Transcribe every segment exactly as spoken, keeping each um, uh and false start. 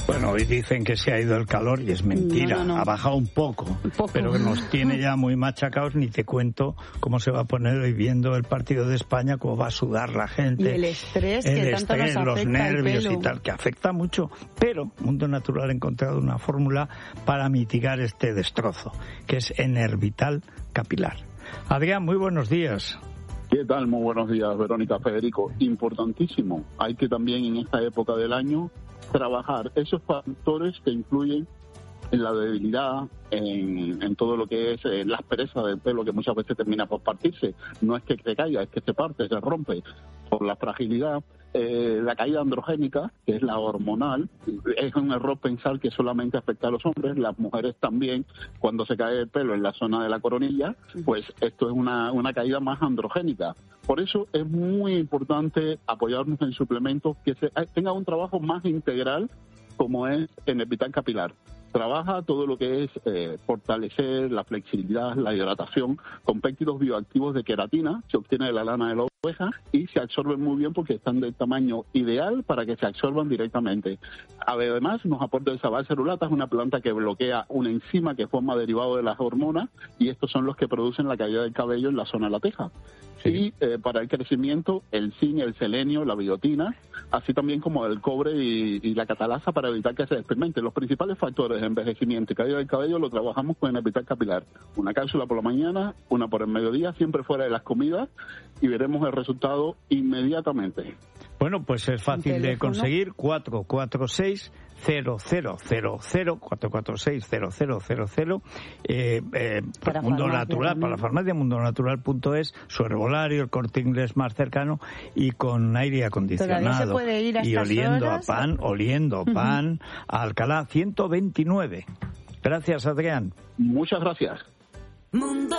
Bueno, hoy dicen que se ha ido el calor y es mentira, no, no, no. ha bajado un poco, un poco, pero que nos tiene ya muy machacados, ni te cuento cómo se va a poner hoy viendo el partido de España, cómo va a sudar la gente. Y el estrés el que tanto estrés, nos los afecta nervios el pelo. y tal, que afecta mucho, pero Mundo Natural ha encontrado una fórmula para mitigar este destrozo, que es Enervital Capilar. Adrián, muy buenos días. ¿Qué tal? Muy buenos días, Verónica, Federico. Importantísimo. Hay que también en esta época del año trabajar esos factores que influyen en la debilidad, en, en todo lo que es eh, la aspereza del pelo, que muchas veces termina por partirse. No es que se caiga, es que se parte, se rompe por la fragilidad. Eh, la caída androgénica, que es la hormonal, es un error pensar que solamente afecta a los hombres. Las mujeres también, cuando se cae el pelo en la zona de la coronilla, pues esto es una, una caída más androgénica. Por eso es muy importante apoyarnos en suplementos que se, tengan un trabajo más integral, como es Enervital Capilar. Trabaja todo lo que es eh, fortalecer la flexibilidad, la hidratación, con péptidos bioactivos de queratina, se obtiene de la lana de la oveja y se absorben muy bien porque están del tamaño ideal para que se absorban directamente. Además, nos aporta el sabal cerulata, es una planta que bloquea una enzima que forma derivado de las hormonas y estos son los que producen la caída del cabello en la zona de la teja. Sí. Y eh, para el crecimiento, el zinc, el selenio, la biotina, así también como el cobre y, y la catalasa para evitar que se despigmente. Los principales factores de envejecimiento y caída del cabello lo trabajamos con Enervital Capilar. Una cápsula por la mañana, una por el mediodía, siempre fuera de las comidas, y veremos el resultado inmediatamente. Bueno, pues es fácil de conseguir. Cuatro cuatro seis cero cero cero cero cuatro cuatro seis cero cero cero cero eh, eh, para Mundo Natural, también. Para la farmacia mundo natural punto es, su herbolario, el Corte Inglés más cercano y con aire acondicionado. Se puede ir a y oliendo horas? a pan, oliendo uh-huh. pan, a Alcalá ciento veintinueve. Gracias, Adrián. Muchas gracias. Mundo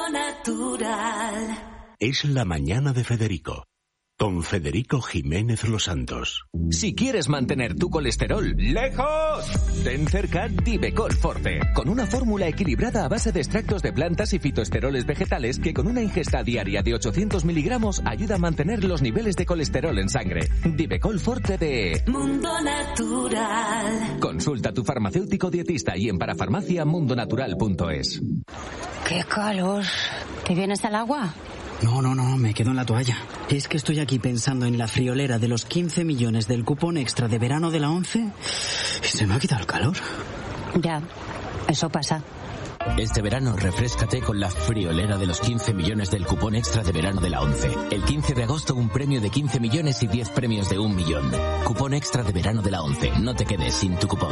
Natural. Es la mañana de Federico. Con Federico Jiménez Los Santos. Si quieres mantener tu colesterol lejos, ten cerca Divecol Forte, con una fórmula equilibrada a base de extractos de plantas y fitoesteroles vegetales que con una ingesta diaria de ochocientos miligramos ayuda a mantener los niveles de colesterol en sangre. Divecol Forte de Mundo Natural. Consulta a tu farmacéutico dietista y en parafarmacia mundo natural punto es. ¡Qué calor! ¿Te vienes al agua? No, no, no, me quedo en la toalla. Es que estoy aquí pensando en la friolera de los quince millones del cupón extra de verano de la ONCE y se me ha quitado el calor. Ya, eso pasa. Este verano refréscate con la friolera de los quince millones del cupón extra de verano de la ONCE. El quince de agosto un premio de quince millones y diez premios de un millón. Cupón extra de verano de la ONCE. No te quedes sin tu cupón.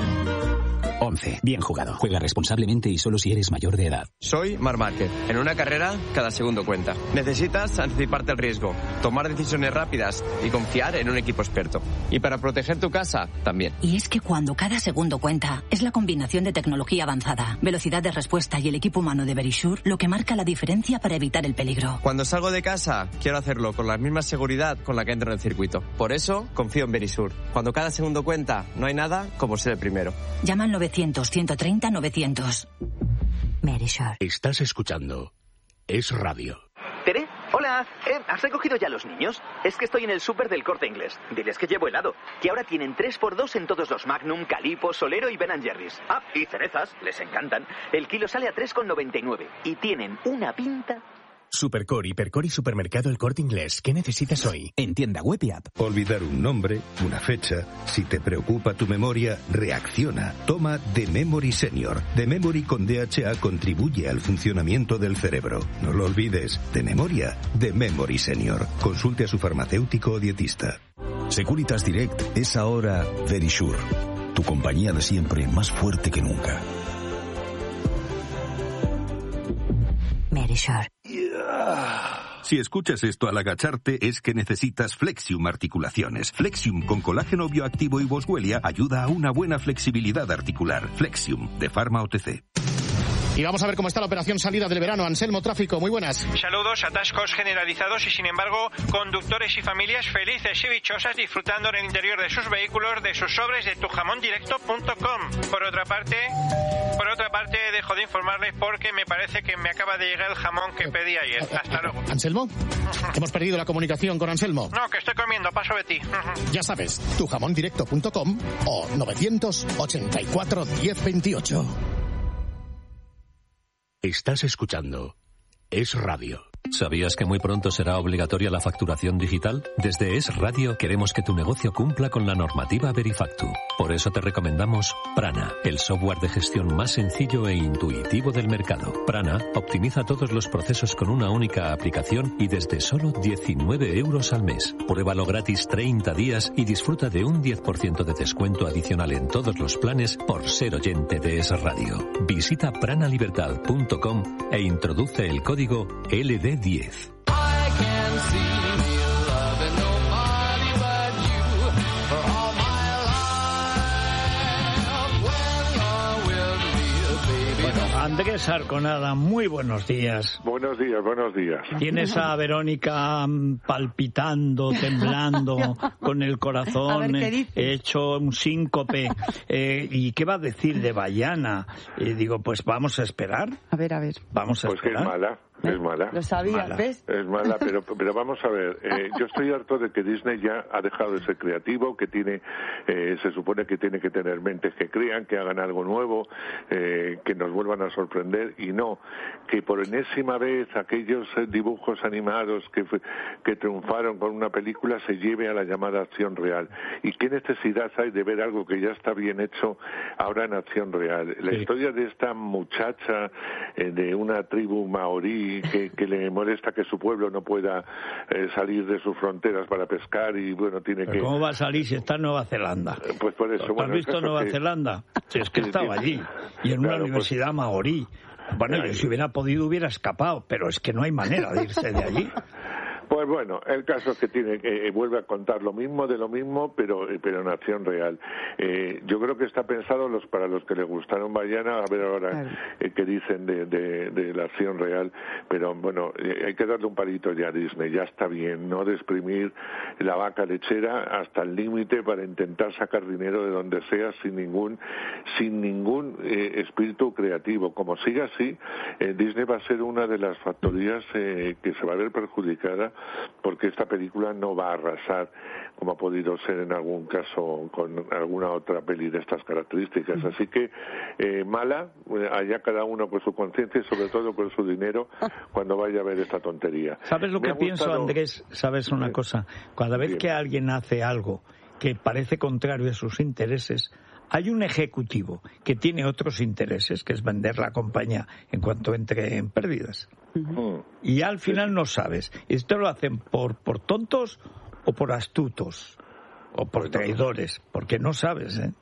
ONCE. Bien jugado. Juega responsablemente y solo si eres mayor de edad. Soy Marc Márquez. En una carrera, cada segundo cuenta. Necesitas anticiparte al riesgo, tomar decisiones rápidas y confiar en un equipo experto. Y para proteger tu casa, también. Y es que cuando cada segundo cuenta, es la combinación de tecnología avanzada, velocidad de respuesta y el equipo humano de Verisure lo que marca la diferencia para evitar el peligro. Cuando salgo de casa, quiero hacerlo con la misma seguridad con la que entro en el circuito. Por eso, confío en Verisure. Cuando cada segundo cuenta, no hay nada como ser el primero. Llama al novecientos, ciento treinta, novecientos. Verisure. Estás escuchando Es Radio. ¿Tere? Hola. Eh, ¿Has recogido ya a los niños? Es que estoy en el súper del Corte Inglés. Diles que llevo helado. Que ahora tienen tres por dos en todos los Magnum, Calippo, Solero y Ben and Jerry's. Ah, y cerezas. Les encantan. El kilo sale a tres con noventa y nueve. Y tienen una pinta... Supercore, Hipercore y Supermercado El Corte Inglés. ¿Qué necesitas hoy? En tienda web y app. Olvidar un nombre, una fecha. Si te preocupa tu memoria, reacciona. Toma The Memory Senior. The Memory con D H A contribuye al funcionamiento del cerebro. No lo olvides. De memoria, The Memory Senior. Consulte a su farmacéutico o dietista. Securitas Direct es ahora Verisure. Tu compañía de siempre, más fuerte que nunca. Verisure. Si escuchas esto al agacharte es que necesitas Flexium Articulaciones. Flexium con colágeno bioactivo y Boswellia ayuda a una buena flexibilidad articular. Flexium de Pharma O T C. Y vamos a ver cómo está la operación salida del verano. Anselmo, tráfico, muy buenas. Saludos, atascos generalizados y sin embargo conductores y familias felices y dichosas disfrutando en el interior de sus vehículos de sus sobres de tu jamón directo punto com. Por otra parte, por otra parte dejo de informarles porque me parece que me acaba de llegar el jamón que pedí ayer. Hasta luego. ¿Anselmo? Hemos perdido la comunicación con Anselmo. No, que estoy comiendo, paso de ti. Ya sabes, tu jamón directo punto com o novecientos ochenta y cuatro diez veintiocho. Estás escuchando Es Radio. ¿Sabías que muy pronto será obligatoria la facturación digital? Desde Es Radio queremos que tu negocio cumpla con la normativa Verifactu. Por eso te recomendamos Prana, el software de gestión más sencillo e intuitivo del mercado. Prana optimiza todos los procesos con una única aplicación y desde solo diecinueve euros al mes. Pruébalo gratis treinta días y disfruta de un diez por ciento de descuento adicional en todos los planes por ser oyente de Es Radio. Visita prana libertad punto com e introduce el código L D diez. Andrés Arconada, muy buenos días. Buenos días, buenos días. Tienes a Verónica palpitando, temblando, con el corazón hecho un síncope. Eh, ¿Y qué va a decir de Bayana? Eh, digo, pues vamos a esperar. A ver, a ver. Vamos a pues esperar. Pues que es mala. Es mala. Lo sabía, mala. ¿ves? Es mala, pero, pero vamos a ver. Eh, yo estoy harto de que Disney ya ha dejado de ser creativo, que tiene, eh, se supone que tiene que tener mentes que crean, que hagan algo nuevo, eh, que nos vuelvan a sorprender, y no, que por enésima vez aquellos eh, dibujos animados que, que triunfaron con una película se lleve a la llamada acción real. ¿Y qué necesidad hay de ver algo que ya está bien hecho ahora en acción real? La sí. historia de esta muchacha eh, de una tribu maorí Que, que le molesta que su pueblo no pueda eh, salir de sus fronteras para pescar y bueno, tiene ¿Pero que... ¿Cómo va a salir si está en Nueva Zelanda? Pues por eso... ¿Has bueno, visto Nueva que... Zelanda? Si es que estaba allí, y en una claro, universidad pues... maorí. Bueno, yo si hubiera podido hubiera escapado, pero es que no hay manera de irse de allí. Pues bueno, el caso es que tiene que eh, vuelve a contar lo mismo de lo mismo, pero eh, pero en acción real. Eh, yo creo que está pensado los para los que les gustaron Bayana, a ver ahora claro. eh, qué dicen de, de, de la acción real, pero bueno, eh, hay que darle un palito ya a Disney, ya está bien, no de exprimir la vaca lechera hasta el límite para intentar sacar dinero de donde sea sin ningún sin ningún eh, espíritu creativo. Como siga así, eh, Disney va a ser una de las factorías eh, que se va a ver perjudicada, porque esta película no va a arrasar como ha podido ser en algún caso con alguna otra peli de estas características. Así que eh, mala, allá cada uno con su conciencia y sobre todo con su dinero cuando vaya a ver esta tontería. ¿Sabes lo Me que pienso, gustado... Andrés? ¿Sabes una cosa? Cada vez Bien. que alguien hace algo que parece contrario a sus intereses, hay un ejecutivo que tiene otros intereses, que es vender la compañía en cuanto entre en pérdidas. Uh-huh. Y al final no sabes. ¿Esto lo hacen por, por tontos o por astutos? O por traidores, porque no sabes, ¿eh?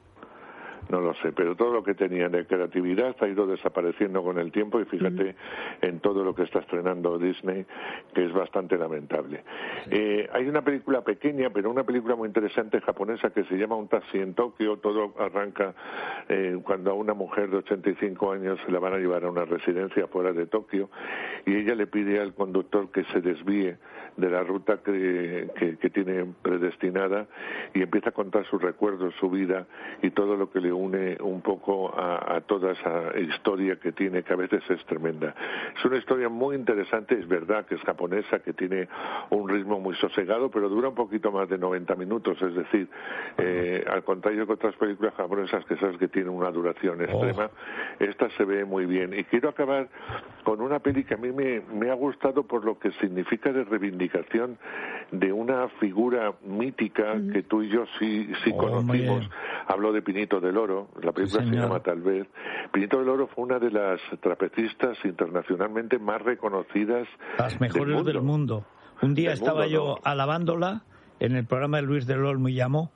No lo sé, pero todo lo que tenían de creatividad ha ido desapareciendo con el tiempo y fíjate mm. en todo lo que está estrenando Disney, que es bastante lamentable. Sí. Eh, hay una película pequeña, pero una película muy interesante japonesa que se llama Un taxi en Tokio. Todo arranca eh, cuando a una mujer de ochenta y cinco años se la van a llevar a una residencia fuera de Tokio y ella le pide al conductor que se desvíe de la ruta que, que, que tiene predestinada y empieza a contar sus recuerdos, su vida y todo lo que le une un poco a, a toda esa historia que tiene, que a veces es tremenda. Es una historia muy interesante, es verdad que es japonesa, que tiene un ritmo muy sosegado, pero dura un poquito más de noventa minutos, es decir, eh, al contrario que otras películas japonesas que sabes que tienen una duración extrema, oh. esta se ve muy bien. Y quiero acabar con una peli que a mí me, me ha gustado por lo que significa de reivindicación de una figura mítica mm. que tú y yo sí, sí oh, conocimos. Hablo de Pinito del Oro, la película sí, se llama Tal vez. Pinito del Oro fue una de las trapecistas internacionalmente más reconocidas. Las mejores del mundo. Del mundo. Un día del estaba mundo, yo ¿no? alabándola en el programa de Luis del Olmo y llamó.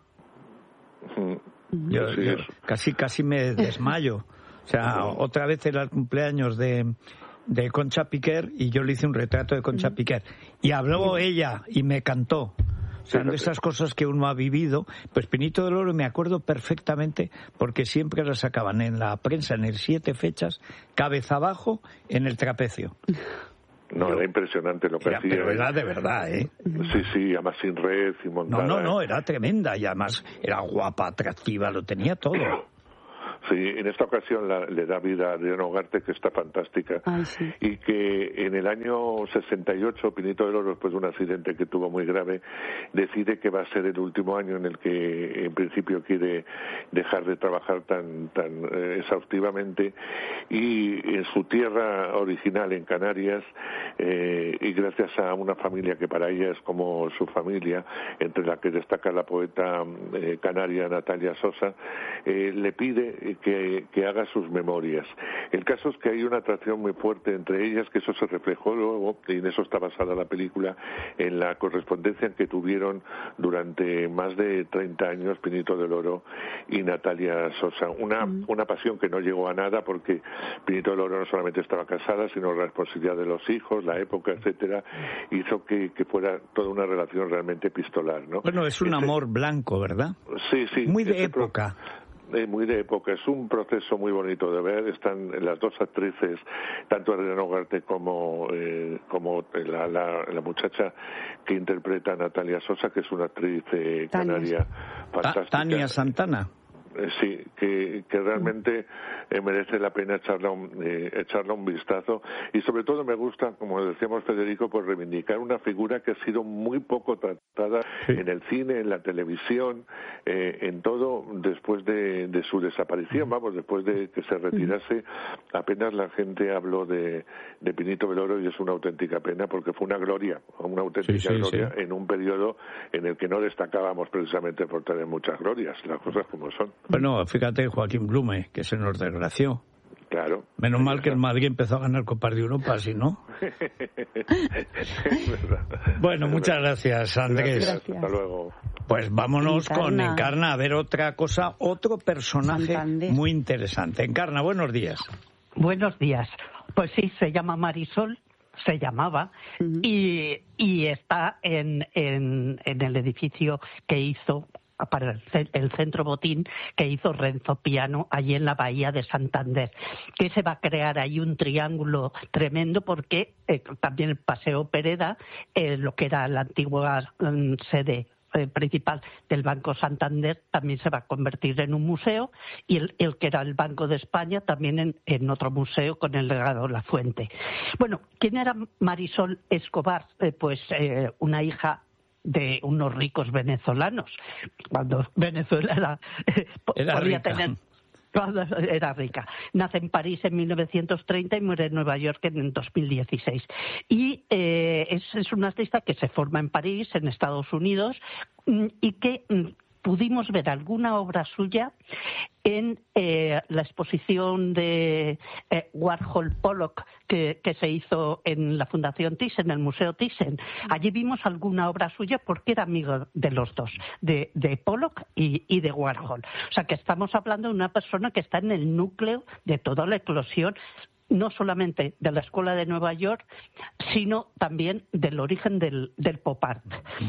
Mm. Yo, sí, yo casi casi me desmayo. O sea, mm. otra vez era el cumpleaños de, de Concha Piquer y yo le hice un retrato de Concha mm. Piquer. Y habló mm. ella y me cantó. O sea, de esas cosas que uno ha vivido. Pues Pinito del Oro me acuerdo perfectamente porque siempre lo sacaban en la prensa en el siete fechas, cabeza abajo, en el trapecio. No, era impresionante lo que era, hacía. Pero era de verdad, ¿eh? Sí, sí, además sin red y montada. No, no, no, era tremenda y además era guapa, atractiva, lo tenía todo. Sí, en esta ocasión la, le da vida a Adriana Ugarte, que está fantástica. Ay, sí. Y que en el año sesenta y ocho, Pinito del Oro, después de un accidente que tuvo muy grave, decide que va a ser el último año en el que en principio quiere dejar de trabajar tan, tan eh, exhaustivamente, y en su tierra original, en Canarias, eh, y gracias a una familia que para ella es como su familia, entre la que destaca la poeta eh, canaria Natalia Sosa, eh, le pide que, que haga sus memorias. El caso es que hay una atracción muy fuerte entre ellas, que eso se reflejó luego, y en eso está basada la película, en la correspondencia que tuvieron durante más de treinta años Pinito del Oro y Natalia Sosa. Una, mm. una pasión que no llegó a nada, porque Pinito del Oro no solamente estaba casada, sino la responsabilidad de los hijos, la época, etcétera, hizo que, que fuera toda una relación realmente epistolar, ¿no? Bueno, es un este, amor blanco, ¿verdad? Sí, sí. Muy de época. Eh, muy de época, es un proceso muy bonito de ver. Están las dos actrices, tanto Adriana Ugarte como eh, como la, la, la muchacha que interpreta a Natalia Sosa, que es una actriz eh, canaria fantástica. Tania Santana. Eh, sí, que, que realmente eh, merece la pena echarle un, eh, echarle un vistazo, y sobre todo me gusta, como decíamos Federico, pues reivindicar una figura que ha sido muy poco tratada sí. en el cine, en la televisión, eh, en todo, después de, de su desaparición, vamos, después de que se retirase, apenas la gente habló de, de Pinito del Oro, y es una auténtica pena, porque fue una gloria, una auténtica sí, sí, gloria sí. en un periodo en el que no destacábamos precisamente por tener muchas glorias, las cosas como son. Bueno, fíjate, Joaquín Blume, que se nos desgració. Claro. Menos mal que el Madrid empezó a ganar Copas de Europa, si no. Bueno, muchas gracias, Andrés. Gracias. Hasta luego. Pues vámonos Encarna. con Encarna a ver otra cosa, otro personaje Santander. muy interesante. Encarna, buenos días. Buenos días. Pues sí, se llama Marisol, se llamaba, uh-huh. y, y está en, en, en el edificio que hizo para el, el centro Botín, que hizo Renzo Piano allí en la bahía de Santander, que se va a crear ahí un triángulo tremendo, porque eh, también el Paseo Pereda, eh, lo que era la antigua um, sede eh, principal del Banco Santander, también se va a convertir en un museo, y el, el que era el Banco de España también en, en otro museo con el legado La Fuente. Bueno, ¿quién era Marisol Escobar? Eh, pues eh, una hija de unos ricos venezolanos, cuando Venezuela era, era podía rica. tener, cuando era rica. Nace en París en mil novecientos treinta y muere en Nueva York en dos mil dieciséis. Y eh, es, es una artista que se forma en París, en Estados Unidos, y que pudimos ver alguna obra suya en eh, la exposición de eh, Warhol Pollock que, que se hizo en la Fundación Thyssen, en el Museo Thyssen. Allí vimos alguna obra suya porque era amigo de los dos, de, de Pollock y, y de Warhol. O sea que estamos hablando de una persona que está en el núcleo de toda la eclosión, no solamente de la Escuela de Nueva York, sino también del origen del, del pop art.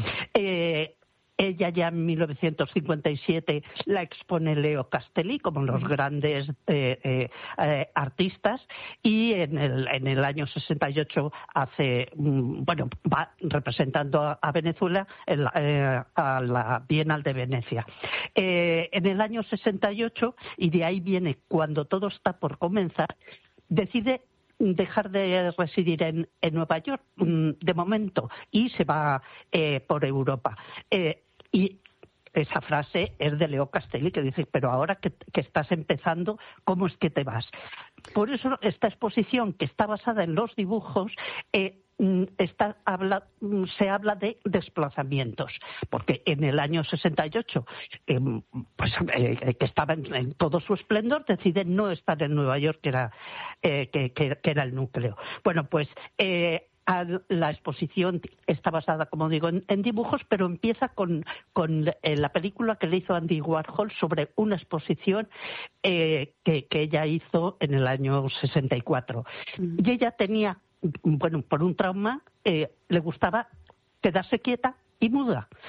Eh, Ella ya en mil novecientos cincuenta y siete la expone Leo Castelli como los grandes eh, eh, eh, artistas, y en el, en el año sesenta y ocho hace, bueno, va representando a, a Venezuela en la, eh, a la Bienal de Venecia. Eh, en el año sesenta y ocho, y de ahí viene cuando todo está por comenzar, decide dejar de residir en, en Nueva York de momento y se va eh, por Europa. Eh, y esa frase es de Leo Castelli, que dice, pero ahora que, que estás empezando, ¿cómo es que te vas? Por eso esta exposición, que está basada en los dibujos, eh, Está, habla, se habla de desplazamientos, porque en el año sesenta y ocho, eh, pues, eh, que estaba en, en todo su esplendor, decide no estar en Nueva York, que era, eh, que, que, que era el núcleo. Bueno, pues eh, la exposición está basada, como digo, en, en dibujos, pero empieza con, con eh, la película que le hizo Andy Warhol sobre una exposición eh, que, que ella hizo en el año sesenta y cuatro. Mm. Y ella tenía, bueno, por un trauma, eh, le gustaba quedarse quieta y muda.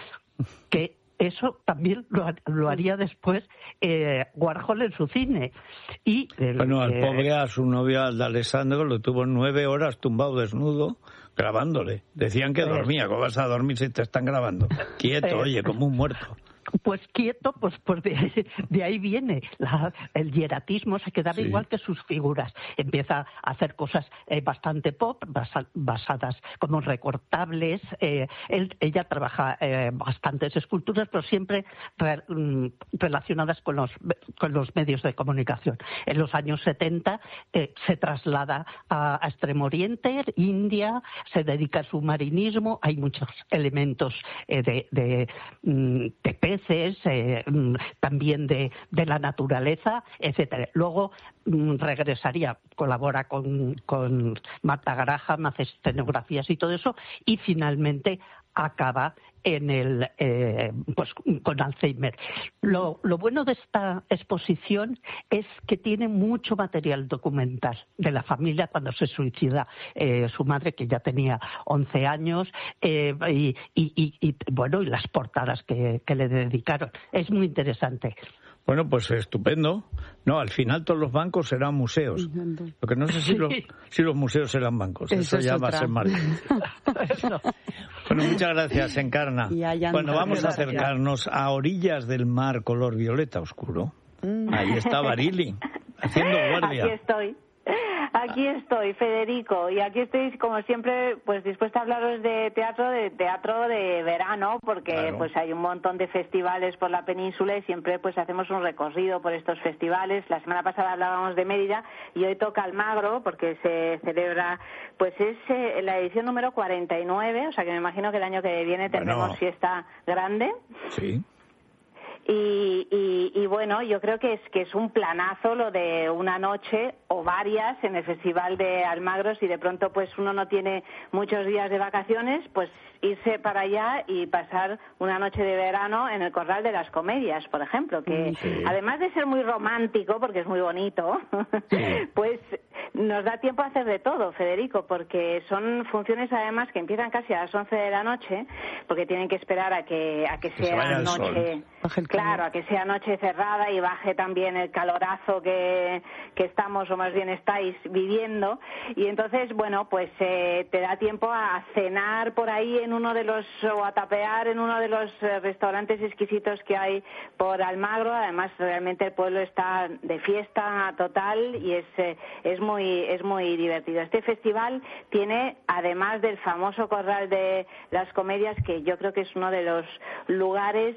que eso también lo, lo haría después eh, Warhol en su cine. Y el, bueno, al eh, pobre, a su novio, al de Alessandro, lo tuvo nueve horas tumbado desnudo grabándole. Decían que dormía. ¿Cómo vas a dormir si te están grabando? Quieto, oye, como un muerto. Pues quieto, pues, pues de, de ahí viene. La, el hieratismo se quedaba sí. igual que sus figuras. Empieza a hacer cosas eh, bastante pop, basa, basadas como recortables. Eh, él, ella trabaja eh, bastantes esculturas, pero siempre re, relacionadas con los, con los medios de comunicación. En los años setenta eh, se traslada a, a Extremo Oriente, India, se dedica al submarinismo. Hay muchos elementos eh, de, de, de peces, eh, también de, de la naturaleza, etcétera. Luego mm, regresaría, colabora con, con Marta Graham, hace escenografías y todo eso, y finalmente acaba en el eh, pues con Alzheimer. Lo, lo bueno de esta exposición es que tiene mucho material documental de la familia cuando se suicida eh, su madre, que ya tenía once años, eh, y, y, y, y bueno, y las portadas que, que le dedicaron. Es muy interesante. Bueno, pues estupendo. No, al final todos los bancos serán museos. Lo que no sé si, sí. los, si los museos serán bancos. Eso, Eso ya va a ser mal. Bueno, muchas gracias, Encarna. Bueno, vamos a acercarnos a orillas del mar color violeta oscuro. Mm. Ahí está Barili, haciendo guardia. Aquí estoy. Aquí estoy, Federico, y aquí estoy, como siempre, pues dispuesta a hablaros de teatro, de teatro de verano, porque claro. pues hay un montón de festivales por la península y siempre pues hacemos un recorrido por estos festivales. La semana pasada hablábamos de Mérida y hoy toca Almagro, porque se celebra, pues es eh, la edición número cuarenta y nueve, o sea que me imagino que el año que viene tendremos bueno. fiesta grande. Sí. Y, y, y bueno, yo creo que es que es un planazo lo de una noche o varias en el Festival de Almagro. Si de pronto pues uno no tiene muchos días de vacaciones, pues irse para allá y pasar una noche de verano en el Corral de las Comedias, por ejemplo, que sí. además de ser muy romántico, porque es muy bonito, sí. pues nos da tiempo a hacer de todo, Federico, porque son funciones además que empiezan casi a las once de la noche, porque tienen que esperar a que a que, que sea se noche, claro, a que sea noche cerrada y baje también el calorazo que, que estamos, o más bien estáis viviendo, y entonces, bueno, pues eh, te da tiempo a cenar por ahí en uno de los, o a tapear en uno de los eh, restaurantes exquisitos que hay por Almagro. Además, realmente el pueblo está de fiesta total y es, eh, es muy es muy divertido. Este festival tiene, además del famoso Corral de las Comedias, que yo creo que es uno de los lugares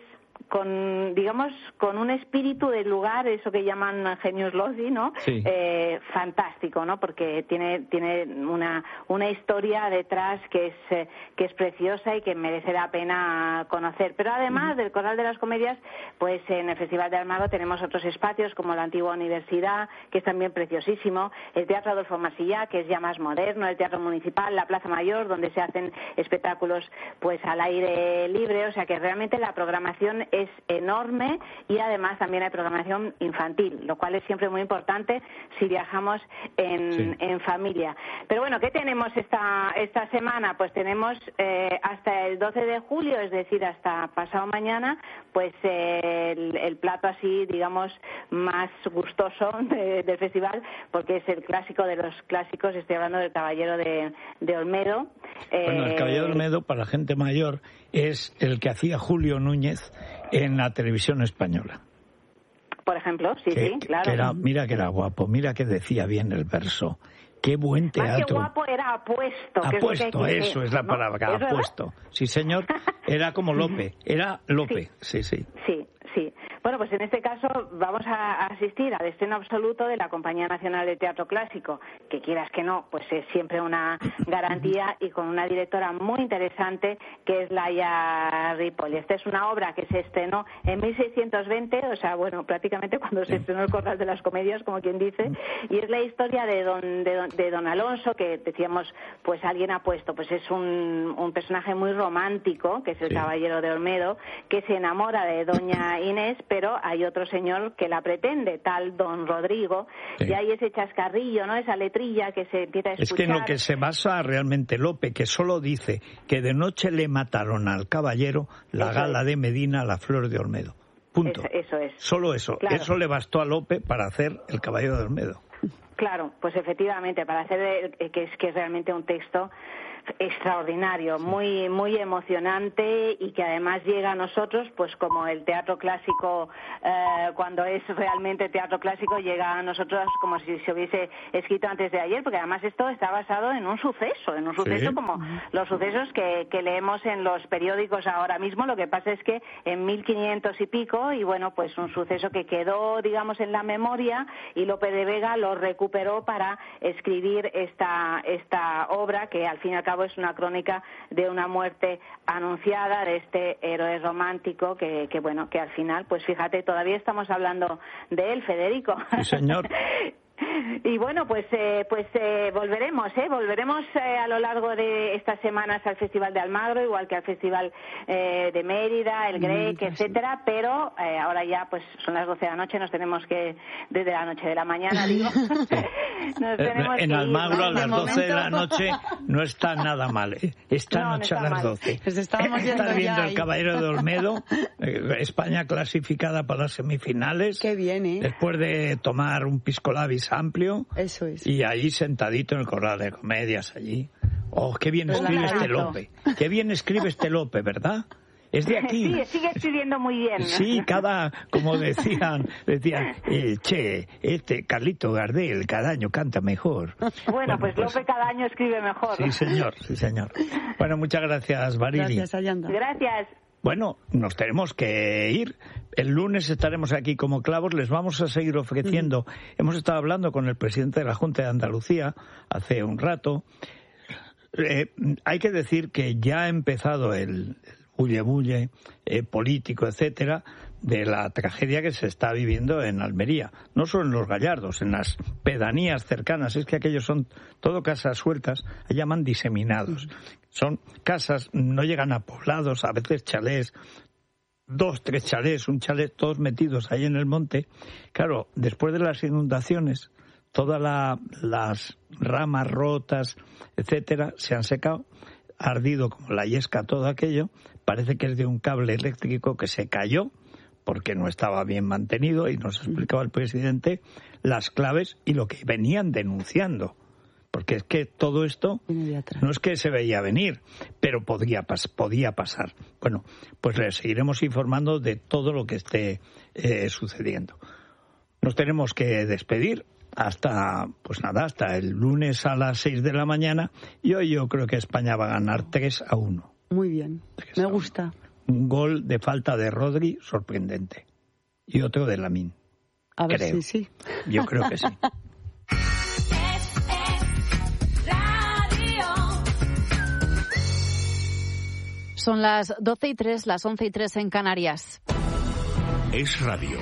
con, digamos, con un espíritu del lugar, eso que llaman genius loci, ¿no? Sí. Eh, fantástico, ¿no? Porque tiene tiene una una historia detrás que es eh, que es preciosa y que merece la pena conocer. Pero además del Corral de las Comedias, pues en el Festival de Almagro tenemos otros espacios como la antigua universidad, que es también preciosísimo, el Teatro Adolfo Marsillá, que es ya más moderno, el Teatro Municipal, la Plaza Mayor, donde se hacen espectáculos pues al aire libre, o sea que realmente la programación es enorme y además también hay programación infantil, lo cual es siempre muy importante si viajamos en, sí. en familia. Pero bueno, ¿qué tenemos esta esta semana? Pues tenemos eh, hasta el doce de julio, es decir, hasta pasado mañana, pues eh, el, el plato así, digamos, más gustoso de, del festival, porque es el clásico de los clásicos, estoy hablando del Caballero de, de Olmedo. Bueno, el Caballero de Olmedo, para la gente mayor, es el que hacía Julio Núñez en la televisión española. Por ejemplo, sí, que, sí, claro. Que era, mira que era guapo, mira que decía bien el verso. Qué buen teatro. Más que guapo era apuesto. Apuesto, que es eso decir, es la ¿no? palabra, ¿Es apuesto. verdad? Sí, señor, era como Lope, era Lope, sí, sí. Sí, sí. Bueno, pues en este caso vamos a asistir al estreno absoluto de la Compañía Nacional de Teatro Clásico, que quieras que no, pues es siempre una garantía, y con una directora muy interesante que es Laia Ripoll. Esta es una obra que se estrenó en mil seiscientos veinte, o sea, bueno, prácticamente cuando se estrenó el Corral de las Comedias, como quien dice, y es la historia de don, de don, de don Alonso, que decíamos, pues alguien ha puesto, pues es un, un personaje muy romántico, que es el sí. Caballero de Olmedo, que se enamora de doña doña Inés, pero hay otro señor que la pretende, tal don Rodrigo, sí. Y hay ese chascarrillo, ¿no? Esa letrilla que se empieza a escuchar. Es que en lo que se basa realmente Lope, que solo dice que de noche le mataron al caballero la eso gala es. de Medina, la flor de Olmedo. Punto. Eso, eso es. Solo eso. Claro. Eso le bastó a Lope para hacer El caballero de Olmedo. Claro, pues efectivamente, para hacer el, que es que es realmente un texto extraordinario, muy muy emocionante y que además llega a nosotros, pues como el teatro clásico, eh, cuando es realmente teatro clásico, llega a nosotros como si se hubiese escrito antes de ayer, porque además esto está basado en un suceso, en un suceso sí. como los sucesos que, que leemos en los periódicos ahora mismo. Lo que pasa es que en mil quinientos y pico, y bueno, pues un suceso que quedó, digamos, en la memoria, y Lope de Vega lo recuperó para escribir esta esta obra, que al fin y al cabo es una crónica de una muerte anunciada de este héroe romántico que, que bueno, que al final, pues fíjate, todavía estamos hablando de él, Federico. Sí, señor. Y bueno, pues eh, pues eh, volveremos, ¿eh? Volveremos eh, a lo largo de estas semanas al Festival de Almagro, igual que al Festival eh, de Mérida, el Grec, mm, etcétera, pero eh, ahora ya pues son las doce de la noche, nos tenemos que, desde la noche de la mañana, digo, nos tenemos en que Almagro ir, ¿no? a las doce de la noche no está nada mal, ¿eh? Esta no, noche no a las mal. doce. Pues estábamos viendo Estás viendo ya El caballero de Olmedo, eh, España clasificada para las semifinales. Qué bien, ¿eh? Después de tomar un pisco labis amplio. Eso es. Y ahí sentadito en el Corral de Comedias, allí. Oh, qué bien Pues escribe claro. este Lope. Qué bien escribe este Lope, ¿verdad? Es de aquí. Sí, sigue escribiendo muy bien. Sí, cada, como decían, decían, eh, che, este Carlito Gardel cada año canta mejor. Bueno, bueno pues, pues Lope cada año escribe mejor. Sí, señor, sí, señor. Bueno, muchas gracias, Barili. Gracias, Ayanda. Gracias. Bueno, nos tenemos que ir. El lunes estaremos aquí como clavos. Les vamos a seguir ofreciendo. Uh-huh. Hemos estado hablando con el presidente de la Junta de Andalucía hace un rato. Eh, hay que decir que ya ha empezado el bulle bulle eh, político, etcétera, de la tragedia que se está viviendo en Almería. No solo en Los Gallardos, en las pedanías cercanas. Es que aquellos son todo casas sueltas, se llaman diseminados. Son casas, no llegan a poblados, a veces chalés, dos, tres chalés, un chalet, todos metidos ahí en el monte. Claro, después de las inundaciones, todas la, las ramas rotas, etcétera, se han secado, ha ardido como la yesca todo aquello. Parece que es de un cable eléctrico que se cayó porque no estaba bien mantenido, y nos explicaba el presidente las claves y lo que venían denunciando. Porque es que todo esto no es que se veía venir, pero podía, pas- podía pasar. Bueno, pues les seguiremos informando de todo lo que esté eh, sucediendo. Nos tenemos que despedir hasta, pues nada, hasta el lunes a las seis de la mañana, y hoy yo creo que España va a ganar tres a uno. Muy bien, me gusta. Un gol de falta de Rodri sorprendente y otro de Lamine. A ver creo. si sí. Yo creo que sí. Son las doce y tres, las once y tres en Canarias. Es radio.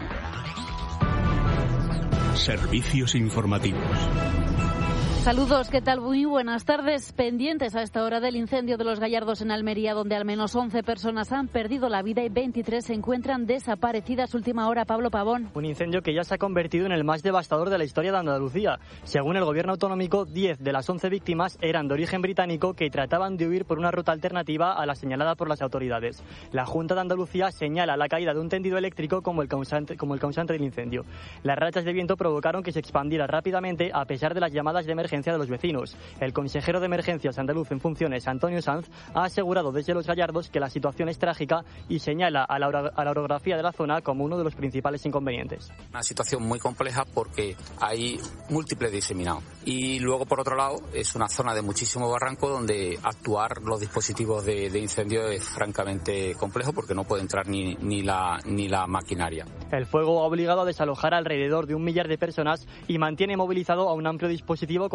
Servicios informativos. Saludos, ¿qué tal? Muy buenas tardes. Pendientes a esta hora del incendio de Los Gallardos en Almería, donde al menos once personas han perdido la vida y veintitrés se encuentran desaparecidas. Última hora, Pablo Pavón. Un incendio que ya se ha convertido en el más devastador de la historia de Andalucía. Según el gobierno autonómico, diez de las once víctimas eran de origen británico que trataban de huir por una ruta alternativa a la señalada por las autoridades. La Junta de Andalucía señala la caída de un tendido eléctrico como el causante, como el causante del incendio. Las rachas de viento provocaron que se expandiera rápidamente a pesar de las llamadas de emergencia de los vecinos. El consejero de emergencias andaluz en funciones, Antonio Sanz, ha asegurado desde Los Gallardos que la situación es trágica y señala a la, a la orografía de la zona como uno de los principales inconvenientes. Una situación muy compleja porque hay múltiples diseminados y luego por otro lado es una zona de muchísimo barranco donde actuar los dispositivos de, de incendio es francamente complejo porque no puede entrar ni, ni, la, ni la maquinaria. El fuego ha obligado a desalojar alrededor de un millar de personas y mantiene movilizado a un amplio dispositivo con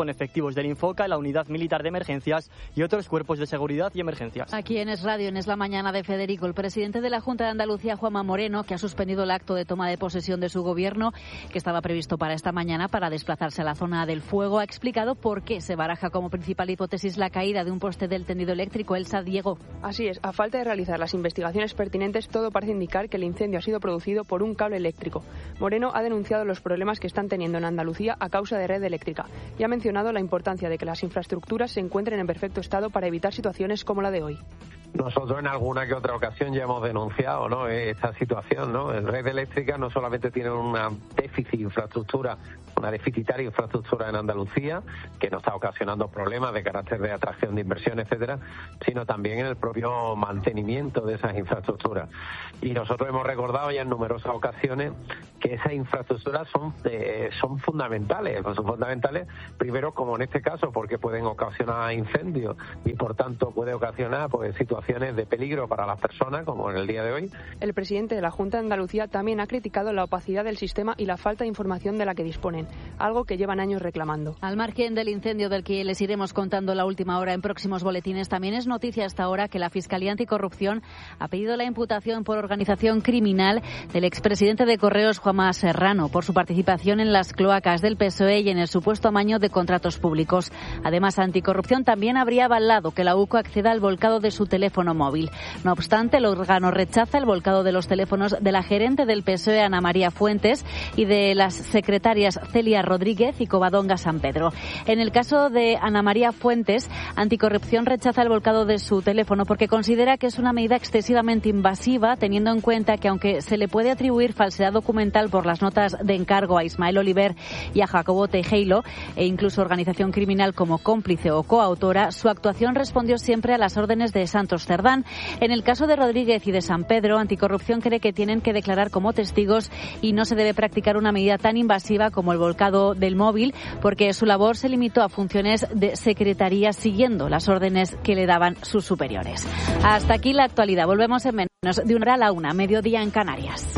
con efectivos del Infoca, la Unidad Militar de Emergencias y otros cuerpos de seguridad y emergencias. Aquí en Es Radio, en Es la Mañana de Federico, el presidente de la Junta de Andalucía, Juanma Moreno, que ha suspendido el acto de toma de posesión de su gobierno, que estaba previsto para esta mañana para desplazarse a la zona del fuego, ha explicado por qué se baraja como principal hipótesis la caída de un poste del tendido eléctrico. Elsa, Diego. Así es, a falta de realizar las investigaciones pertinentes, todo parece indicar que el incendio ha sido producido por un cable eléctrico. Moreno ha denunciado los problemas que están teniendo en Andalucía a causa de red eléctrica y ha mencionado la importancia de que las infraestructuras se encuentren en perfecto estado para evitar situaciones como la de hoy. Nosotros en alguna que otra ocasión ya hemos denunciado, ¿no?, esta situación, ¿no? La red eléctrica no solamente tiene una déficit de infraestructura, una deficitaria infraestructura en Andalucía, que nos está ocasionando problemas de carácter de atracción de inversión, etcétera, sino también en el propio mantenimiento de esas infraestructuras. Y nosotros hemos recordado ya en numerosas ocasiones que esas infraestructuras son eh, son fundamentales, son fundamentales primero, como en este caso, porque pueden ocasionar incendios y por tanto puede ocasionar pues situaciones de peligro para las personas, como en el día de hoy. El presidente de la Junta de Andalucía también ha criticado la opacidad del sistema y la falta de información de la que disponen, algo que llevan años reclamando. Al margen del incendio del que les iremos contando la última hora en próximos boletines, también es noticia hasta ahora que la Fiscalía Anticorrupción ha pedido la imputación por organización criminal del expresidente de Correos, Juanma Serrano, por su participación en las cloacas del P S O E y en el supuesto amaño de contratos públicos. Además, Anticorrupción también habría avalado que la U C O acceda al volcado de su teléfono móvil. No obstante, el órgano rechaza el volcado de los teléfonos de la gerente del P S O E, Ana María Fuentes, y de las secretarias Celia Rodríguez y Covadonga San Pedro. En el caso de Ana María Fuentes, Anticorrupción rechaza el volcado de su teléfono porque considera que es una medida excesivamente invasiva, teniendo en cuenta que aunque se le puede atribuir falsedad documental por las notas de encargo a Ismael Oliver y a Jacobo Tejero, e incluso organización criminal como cómplice o coautora, su actuación respondió siempre a las órdenes de Santos Cerdán. En el caso de Rodríguez y de San Pedro, Anticorrupción cree que tienen que declarar como testigos y no se debe practicar una medida tan invasiva como el volcado del móvil, porque su labor se limitó a funciones de secretaría siguiendo las órdenes que le daban sus superiores. Hasta aquí la actualidad. Volvemos en menos de una hora a la una, mediodía en Canarias.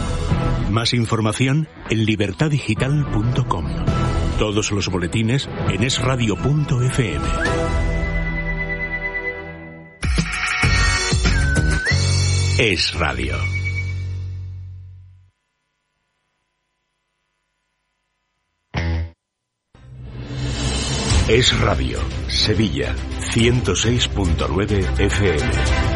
Más información en libertad digital punto com. Todos los boletines en es radio punto efe eme. Es Radio. Es Radio, Sevilla, ciento seis punto nueve efe eme.